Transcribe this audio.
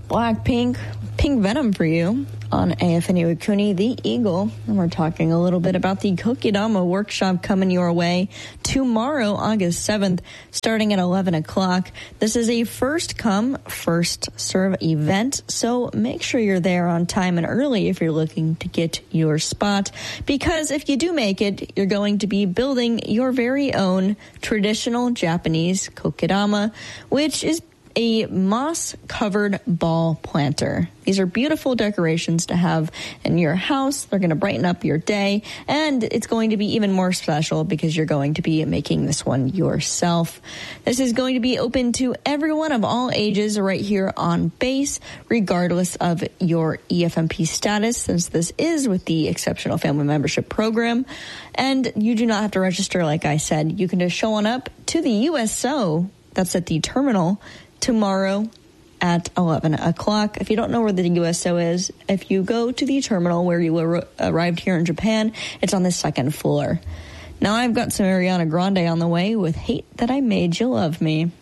Blackpink, Pink Venom for you on AFN Iwakuni, the Eagle. And we're talking a little bit about the Kokedama workshop coming your way tomorrow, August 7th, starting at 11 o'clock. This is a first come, first serve event, so make sure you're there on time and early if you're looking to get your spot, because if you do make it, you're going to be building your very own traditional Japanese Kokedama, which is a moss-covered ball planter. These are beautiful decorations to have in your house. They're going to brighten up your day, and it's going to be even more special because you're going to be making this one yourself. This is going to be open to everyone of all ages right here on base, regardless of your EFMP status, since this is with the Exceptional Family Membership Program. And you do not have to register, like I said. You can just show on up to the USO, that's at the terminal, tomorrow at 11 o'clock. If you don't know where the USO is, if you go to the terminal where you arrived here in Japan, it's on the second floor. Now I've got some Ariana Grande on the way with Hate That I Made You Love Me.